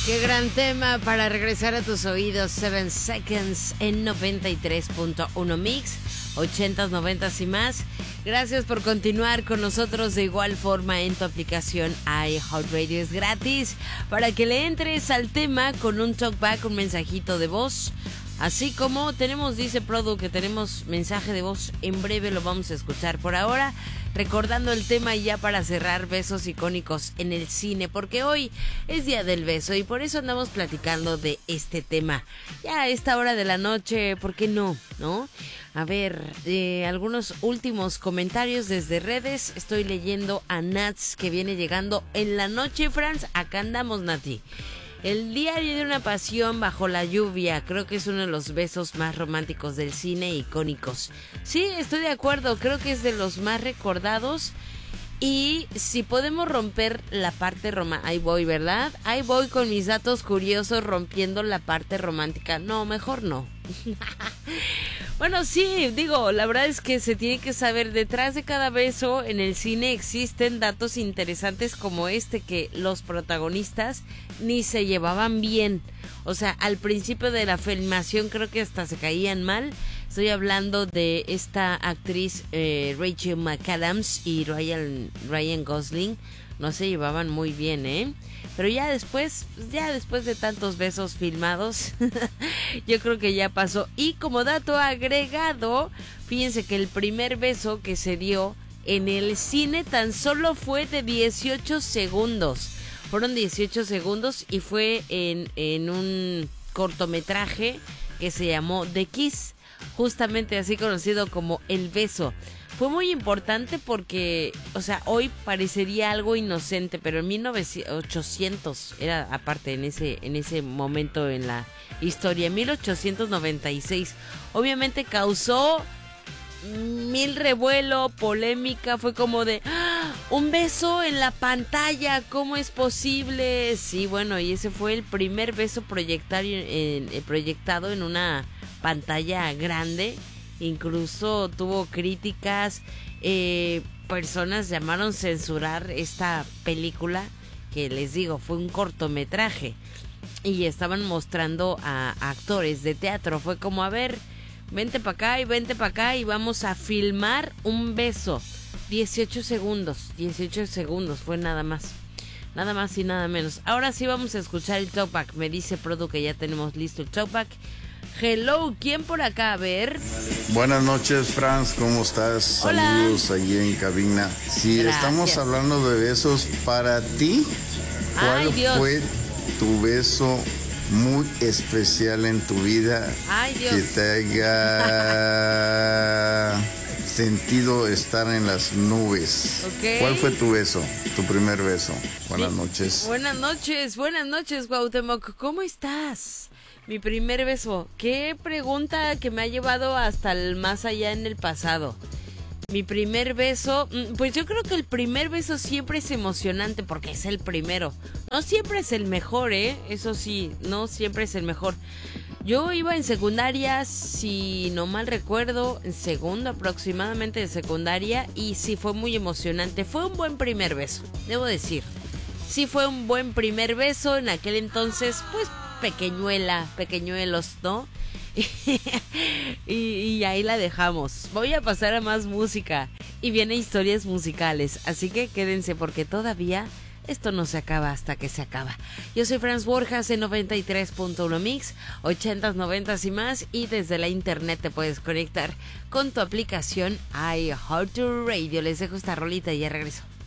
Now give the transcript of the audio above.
Qué gran tema para regresar a tus oídos. 7 Seconds en 93.1 Mix, 80s, 90s y más. Gracias por continuar con nosotros. De igual forma, en tu aplicación iHeartRadio es gratis para que le entres al tema con un talkback, un mensajito de voz. Así como tenemos, dice Produ, que tenemos mensaje de voz, en breve lo vamos a escuchar. Por ahora, recordando el tema ya para cerrar, besos icónicos en el cine, porque hoy es día del beso y por eso andamos platicando de este tema. Ya a esta hora de la noche, ¿por qué no? ¿No? A ver, algunos últimos comentarios desde redes. Estoy leyendo a Nats, que viene llegando en la noche, Franz. Acá andamos, Nati. El diario de una pasión bajo la lluvia, creo que es uno de los besos más románticos del cine, icónicos. Sí, estoy de acuerdo, creo que es de los más recordados. Y si podemos romper la parte romántica, ahí voy, ¿verdad? Ahí voy con mis datos curiosos rompiendo la parte romántica. No, mejor no. Bueno, sí, digo, la verdad es que se tiene que saber, detrás de cada beso en el cine existen datos interesantes como este, que los protagonistas ni se llevaban bien. O sea, al principio de la filmación creo que hasta se caían mal. Estoy hablando de esta actriz Rachel McAdams y Ryan Gosling. No se llevaban muy bien, ¿eh? Pero ya después de tantos besos filmados, yo creo que ya pasó. Y como dato agregado, fíjense que el primer beso que se dio en el cine tan solo fue de 18 segundos. Fueron 18 segundos y fue en un cortometraje que se llamó The Kiss, justamente así conocido como El Beso. Fue muy importante porque, o sea, hoy parecería algo inocente, pero en 1800 era, aparte, en ese momento en la historia, 1896, obviamente causó mil revuelo, polémica. Fue como de un beso en la pantalla, ¿cómo es posible? Sí, bueno, y ese fue el primer beso proyectado en una pantalla grande. Incluso tuvo críticas, personas llamaron censurar esta película, que les digo, fue un cortometraje y estaban mostrando a actores de teatro. Fue como, a ver, vente para acá y vamos a filmar un beso. 18 segundos fue nada más y nada menos. Ahora sí vamos a escuchar el talkback. Me dice Produ que ya tenemos listo el talkback. Hello, ¿quién por acá? A ver. Buenas noches, Franz, ¿cómo estás? Hola. Saludos allí en cabina. Si Gracias. Estamos hablando de besos para ti, ¿cuál fue tu beso muy especial en tu vida? Ay, Dios. Que te haya sentido estar en las nubes. Okay. ¿Cuál fue tu beso? Tu primer beso. Buenas noches. Buenas noches, Cuauhtémoc. ¿Cómo estás? Mi primer beso. Qué pregunta que me ha llevado hasta el más allá en el pasado. Mi primer beso, pues yo creo que el primer beso siempre es emocionante porque es el primero. No siempre es el mejor, eso sí, no siempre es el mejor. Yo iba en secundaria, si no mal recuerdo, en segundo aproximadamente de secundaria, y sí fue muy emocionante. Fue un buen primer beso, debo decir. Sí fue un buen primer beso en aquel entonces, pues pequeñuelos, ¿no? y ahí la dejamos. Voy a pasar a más música y vienen historias musicales, así que quédense porque todavía esto no se acaba hasta que se acaba. Yo soy Franz Borjas en 93.1 Mix, 80s, 90s y más, y desde la internet te puedes conectar con tu aplicación iHeartRadio. Les dejo esta rolita y ya regreso.